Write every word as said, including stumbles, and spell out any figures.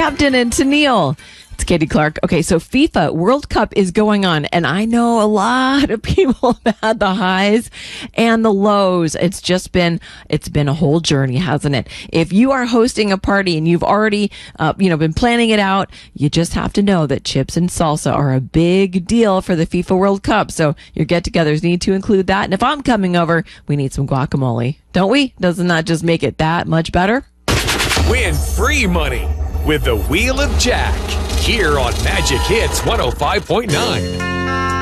Captain, and Tennille. It's Katie Clark. Okay, so FIFA World Cup is going on, and I know a lot of people have had the highs and the lows. It's just been, it's been a whole journey, hasn't it? If you are hosting a party and you've already, uh, you know, been planning it out, you just have to know that chips and salsa are a big deal for the FIFA World Cup. So your get-togethers need to include that. And if I'm coming over, we need some guacamole, don't we? Doesn't that just make it that much better? Win free money with the Wheel of Jack here on Magic Hits one oh five point nine.